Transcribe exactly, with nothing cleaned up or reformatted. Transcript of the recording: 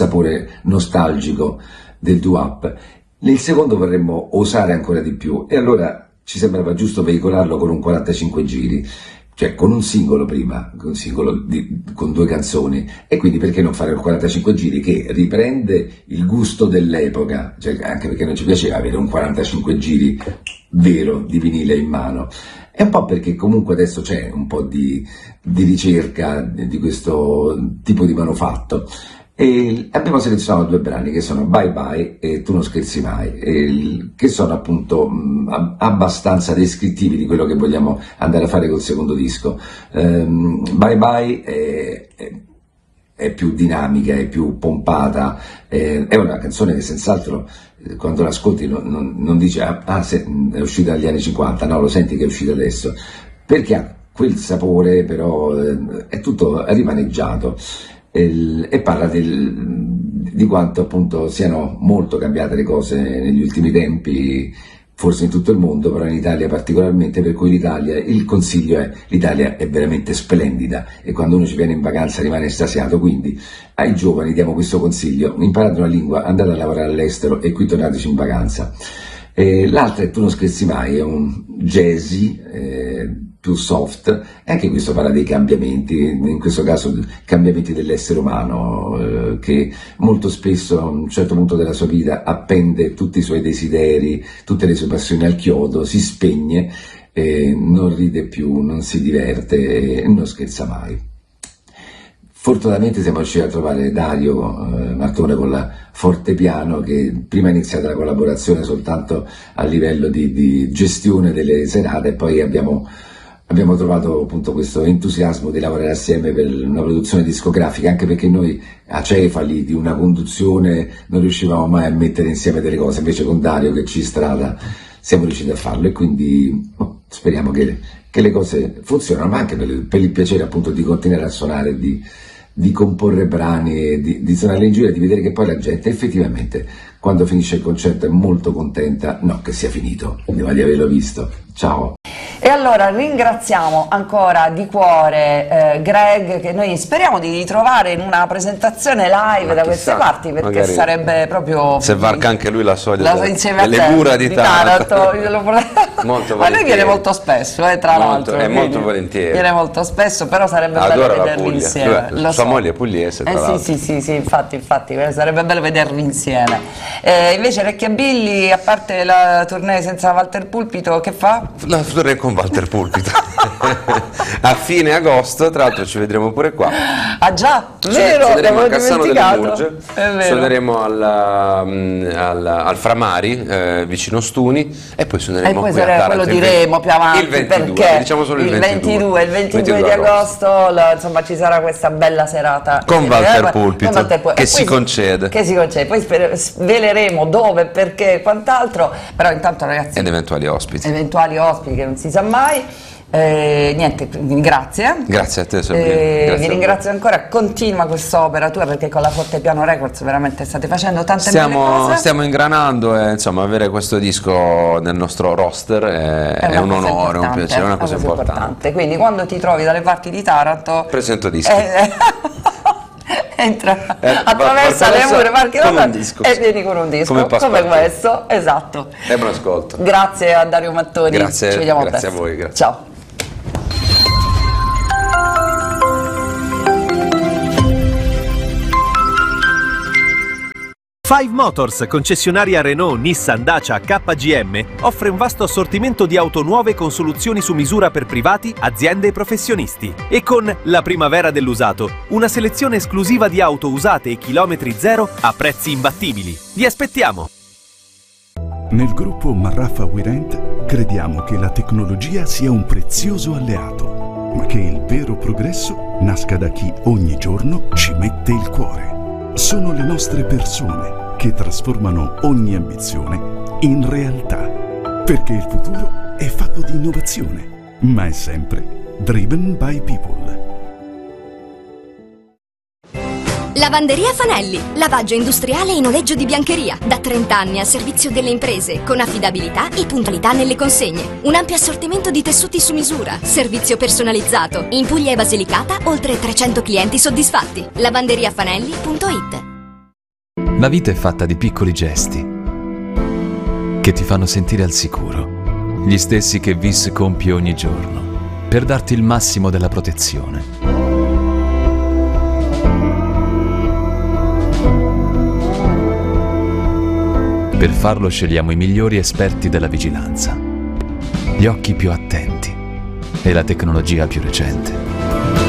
sapore nostalgico del doo-wop. Nel secondo vorremmo osare ancora di più e allora ci sembrava giusto veicolarlo con un quarantacinque giri, cioè con un singolo prima, con un singolo di, con due canzoni, e quindi perché non fare il quarantacinque giri che riprende il gusto dell'epoca, cioè anche perché non ci piaceva avere un quarantacinque giri vero di vinile in mano. È un po' perché comunque adesso c'è un po' di, di ricerca di questo tipo di manufatto. E abbiamo selezionato due brani che sono Bye Bye e Tu non scherzi mai, e, che sono appunto mh, abbastanza descrittivi di quello che vogliamo andare a fare col secondo disco. Um, Bye Bye è, è, è più dinamica, è più pompata, è, è una canzone che senz'altro eh, quando l'ascolti non, non, non dici ah, ah se, è uscita negli anni cinquanta, no, lo senti che è uscita adesso, perché ha quel sapore, però eh, è tutto rimaneggiato. E parla del, di quanto appunto siano molto cambiate le cose negli ultimi tempi, forse in tutto il mondo, però in Italia particolarmente, per cui l'Italia, il consiglio è, l'Italia è veramente splendida e quando uno ci viene in vacanza rimane estasiato, quindi ai giovani diamo questo consiglio: imparate una lingua, andate a lavorare all'estero e qui tornateci in vacanza. E l'altra è Tu non scherzi mai, è un jazzy, eh, più soft, e anche questo parla dei cambiamenti, in questo caso cambiamenti dell'essere umano, eh, che molto spesso a un certo punto della sua vita appende tutti i suoi desideri, tutte le sue passioni al chiodo, si spegne, eh, non ride più, non si diverte e non scherza mai. Fortunatamente siamo riusciti a trovare Dario eh, Martone con la fortepiano, che prima è iniziata la collaborazione soltanto a livello di, di gestione delle serate e poi abbiamo Abbiamo trovato appunto questo entusiasmo di lavorare assieme per una produzione discografica, anche perché noi acefali di una conduzione non riuscivamo mai a mettere insieme delle cose, invece con Dario che ci strada siamo riusciti a farlo e quindi oh, speriamo che, che le cose funzionino, ma anche per, per il piacere appunto di continuare a suonare, di, di comporre brani, di, di suonare in giro e di vedere che poi la gente effettivamente quando finisce il concerto è molto contenta, no che sia finito, prima di averlo visto. Ciao! E allora ringraziamo ancora di cuore eh, Greg, che noi speriamo di ritrovare in una presentazione live Ma da queste parti, perché sarebbe proprio... Se varca anche lui la soglia la, delle, delle mura di, di Taranto. Taranto. Ma lui viene molto spesso, eh, tra l'altro. È molto volentieri. Viene molto spesso, però sarebbe Adora bello vederli insieme. Lui, sua so. moglie è pugliese, tra eh, l'altro. Sì, sì, sì, sì, infatti, infatti, sarebbe bello vederli insieme. Eh, invece Recchiabilli, a parte la tournée senza Walter Pulpito, che fa? La tournée con Walter Pulpito a fine agosto, tra l'altro ci vedremo pure qua. Ah già, cioè, vero, suoneremo a Cassano delle Murge, vero. suoneremo alla, al, al Framari eh, vicino Stuni e poi suoneremo e poi qui a Taranto quello di Remo più avanti, il ventidue, perché diciamo solo il, il ventidue, il ventidue, ventidue di agosto la, insomma ci sarà questa bella serata con Walter eh, Pulpito, con Walter, che si concede che si concede, poi spero, sveleremo dove, perché e quant'altro, però intanto ragazzi ed eventuali ospiti eventuali ospiti che non si sa mai. Eh, niente, quindi grazie. Grazie a te, eh, grazie. Vi ringrazio ancora, continua quest'opera tua, perché con la Fortepiano Records veramente state facendo tante stiamo, belle cose. Stiamo ingranando e insomma avere questo disco nel nostro roster è, è, è un onore, un piacere, è una cosa, una cosa importante. importante. Quindi quando ti trovi dalle parti di Taranto presento dischi. Eh, entra, eh, attraversa va, va, le mura Parchi e vieni con un disco come, come questo, esatto. E me lo ascolto. Grazie a Dario Mattoni. Grazie, ci vediamo grazie presto. a voi. Grazie. Ciao. Five Motors, concessionaria Renault, Nissan, Dacia, K G M, offre un vasto assortimento di auto nuove con soluzioni su misura per privati, aziende e professionisti. E con la primavera dell'usato, una selezione esclusiva di auto usate e chilometri zero a prezzi imbattibili. Vi aspettiamo! Nel gruppo Marraffa Wirent crediamo che la tecnologia sia un prezioso alleato, ma che il vero progresso nasca da chi ogni giorno ci mette il cuore. Sono le nostre persone che trasformano ogni ambizione in realtà. Perché il futuro è fatto di innovazione, ma è sempre driven by people. Lavanderia Fanelli, lavaggio industriale e noleggio di biancheria, da trenta anni al servizio delle imprese, con affidabilità e puntualità nelle consegne. Un ampio assortimento di tessuti su misura, servizio personalizzato. In Puglia e Basilicata oltre trecento clienti soddisfatti. lavanderiafanelli punto it La vita è fatta di piccoli gesti che ti fanno sentire al sicuro, gli stessi che Vis compie ogni giorno per darti il massimo della protezione. Per farlo scegliamo i migliori esperti della vigilanza, gli occhi più attenti e la tecnologia più recente.